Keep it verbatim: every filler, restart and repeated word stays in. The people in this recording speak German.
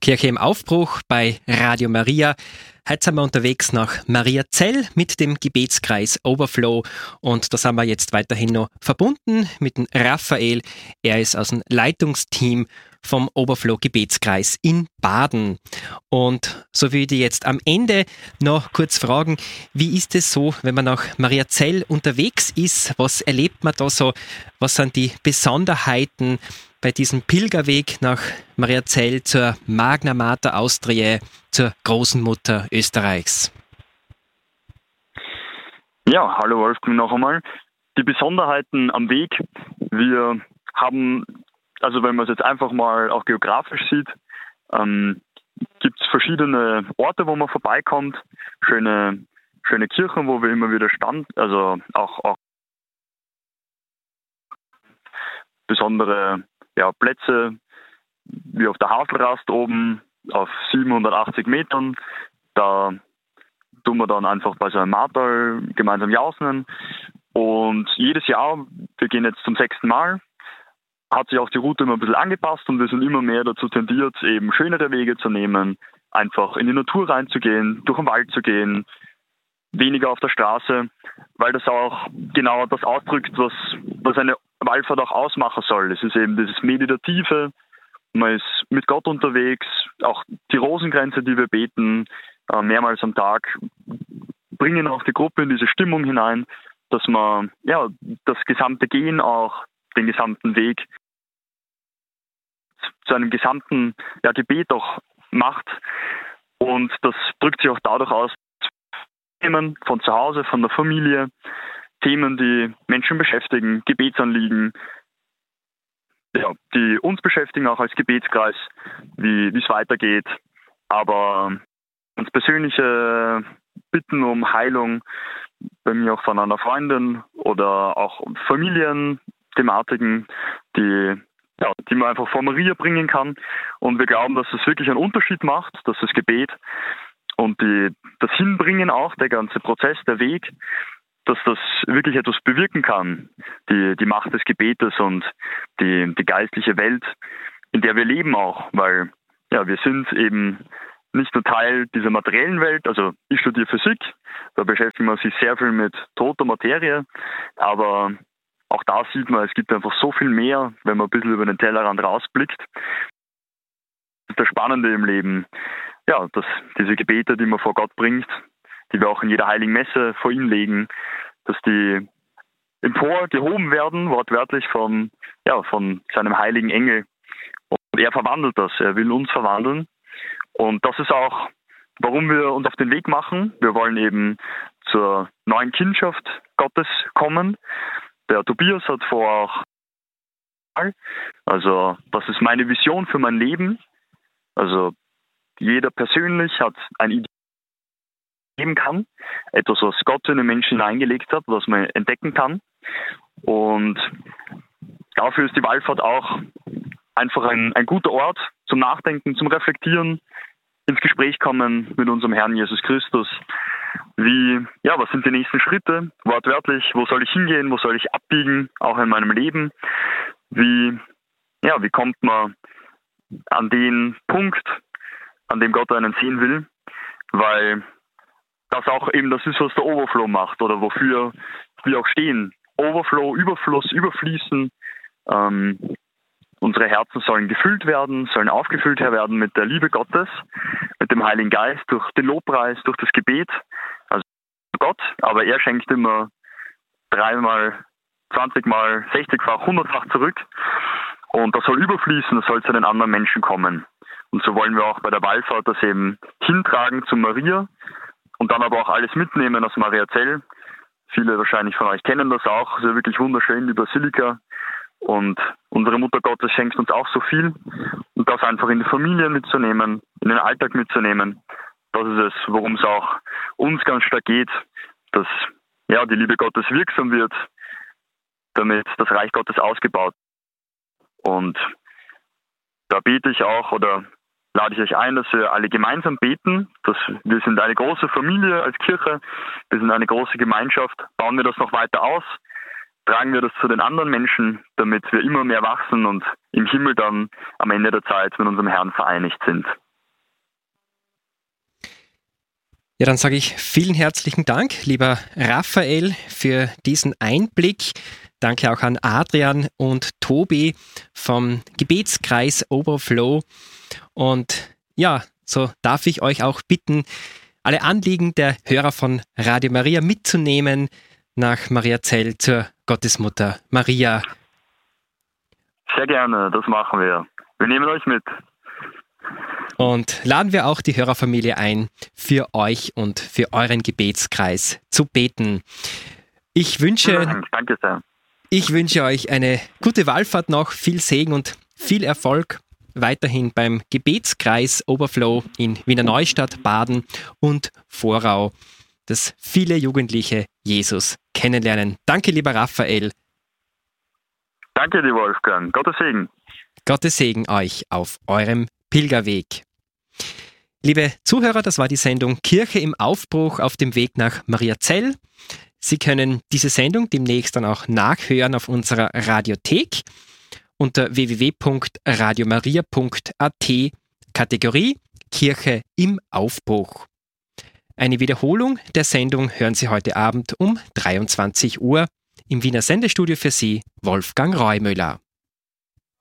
Kirche im Aufbruch bei Radio Maria. Heute sind wir unterwegs nach Mariazell mit dem Gebetskreis Overflow und da sind wir jetzt weiterhin noch verbunden mit dem Raphael. Er ist aus dem Leitungsteam vom Overflow Gebetskreis in Baden. Und so würde ich jetzt am Ende noch kurz fragen, wie ist es so, wenn man nach Mariazell unterwegs ist? Was erlebt man da so? Was sind die Besonderheiten bei diesem Pilgerweg nach Mariazell zur Magna Mater Austriae, zur großen Mutter Österreichs? Ja, hallo Wolfgang noch einmal. Die Besonderheiten am Weg, wir haben, also wenn man es jetzt einfach mal auch geografisch sieht, ähm, gibt es verschiedene Orte, wo man vorbeikommt, schöne, schöne Kirchen, wo wir immer wieder stand, also auch, auch besondere ja, Plätze, wie auf der Havelrast oben auf siebenhundertachtzig Metern. Da tun wir dann einfach bei so einem Martal gemeinsam jausen. Und jedes Jahr, wir gehen jetzt zum sechsten Mal, hat sich auch die Route immer ein bisschen angepasst und wir sind immer mehr dazu tendiert, eben schönere Wege zu nehmen, einfach in die Natur reinzugehen, durch den Wald zu gehen, weniger auf der Straße, weil das auch genau das ausdrückt, was, was eine Wallfahrt auch ausmachen soll. Es ist eben dieses Meditative, man ist mit Gott unterwegs, auch die Rosengrenze, die wir beten, äh, mehrmals am Tag, bringen auch die Gruppe in diese Stimmung hinein, dass man ja das gesamte Gehen auch, den gesamten Weg zu einem gesamten ja, Gebet auch macht. Und das drückt sich auch dadurch aus, Themen von zu Hause, von der Familie, Themen, die Menschen beschäftigen, Gebetsanliegen, ja, die uns beschäftigen, auch als Gebetskreis, wie es weitergeht. Aber ganz persönliche Bitten um Heilung, bei mir auch von einer Freundin oder auch Familienthematiken, die, ja, die man einfach vor Maria bringen kann. Und wir glauben, dass es wirklich einen Unterschied macht, dass das Gebet und die, das Hinbringen auch, der ganze Prozess, der Weg, dass das wirklich etwas bewirken kann. Die, die Macht des Gebetes und die, die geistliche Welt, in der wir leben auch. Weil ja, wir sind eben nicht nur Teil dieser materiellen Welt, also ich studiere Physik, da beschäftigt man sich sehr viel mit toter Materie, aber auch da sieht man, es gibt einfach so viel mehr, wenn man ein bisschen über den Tellerrand rausblickt. Das ist das Spannende im Leben. Ja, dass diese Gebete, die man vor Gott bringt, die wir auch in jeder heiligen Messe vor ihn legen, dass die emporgehoben werden, wortwörtlich von, ja, von seinem heiligen Engel. Und er verwandelt das, er will uns verwandeln. Und das ist auch, warum wir uns auf den Weg machen. Wir wollen eben zur neuen Kindschaft Gottes kommen. Der Tobias hat vor auch, also das ist meine Vision für mein Leben. Also jeder persönlich hat ein Idee geben kann, etwas, was Gott in den Menschen hineingelegt hat, was man entdecken kann. Und dafür ist die Wallfahrt auch einfach ein, ein guter Ort zum Nachdenken, zum Reflektieren, ins Gespräch kommen mit unserem Herrn Jesus Christus. Wie, ja, was sind die nächsten Schritte? Wortwörtlich, wo soll ich hingehen? Wo soll ich abbiegen? Auch in meinem Leben. Wie, ja, wie kommt man an den Punkt, an dem Gott einen sehen will? Weil das auch eben das ist, was der Overflow macht oder wofür wir auch stehen. Overflow, Überfluss, Überfließen. Ähm, unsere Herzen sollen gefüllt werden, sollen aufgefüllt werden mit der Liebe Gottes, mit dem Heiligen Geist, durch den Lobpreis, durch das Gebet. Also Gott, aber er schenkt immer dreimal, zwanzigmal, sechzigfach, hundertfach zurück. Und das soll überfließen, das soll zu den anderen Menschen kommen. Und so wollen wir auch bei der Wallfahrt das eben hintragen zu Maria und dann aber auch alles mitnehmen aus Mariazell. Viele wahrscheinlich von euch kennen das auch, es ist ja wirklich wunderschön, die Basilika. Und unsere Mutter Gottes schenkt uns auch so viel. Und das einfach in die Familie mitzunehmen, in den Alltag mitzunehmen, das ist es, worum es auch uns ganz stark geht, dass ja, die Liebe Gottes wirksam wird, damit das Reich Gottes ausgebaut wird. Und da bete ich auch oder lade ich euch ein, dass wir alle gemeinsam beten. Dass wir sind eine große Familie als Kirche, wir sind eine große Gemeinschaft. Bauen wir das noch weiter aus, tragen wir das zu den anderen Menschen, damit wir immer mehr wachsen und im Himmel dann am Ende der Zeit mit unserem Herrn vereinigt sind. Ja, dann sage ich vielen herzlichen Dank, lieber Raphael, für diesen Einblick. Danke auch an Adrian und Tobi vom Gebetskreis Overflow. Und ja, so darf ich euch auch bitten, alle Anliegen der Hörer von Radio Maria mitzunehmen nach Mariazell zur Gottesmutter Maria. Sehr gerne, das machen wir. Wir nehmen euch mit. Und laden wir auch die Hörerfamilie ein, für euch und für euren Gebetskreis zu beten. Ich wünsche, Dank, danke sehr. Ich wünsche euch eine gute Wallfahrt noch, viel Segen und viel Erfolg weiterhin beim Gebetskreis Overflow in Wiener Neustadt, Baden und Vorau, dass viele Jugendliche Jesus kennenlernen. Danke, lieber Raphael. Danke dir, Wolfgang. Gottes Segen. Gottes Segen euch auf eurem Pilgerweg. Liebe Zuhörer, das war die Sendung Kirche im Aufbruch auf dem Weg nach Mariazell. Sie können diese Sendung demnächst dann auch nachhören auf unserer Radiothek unter w w w punkt radiomaria punkt a t, Kategorie Kirche im Aufbruch. Eine Wiederholung der Sendung hören Sie heute Abend um dreiundzwanzig Uhr. Im Wiener Sendestudio für Sie Wolfgang Reumüller.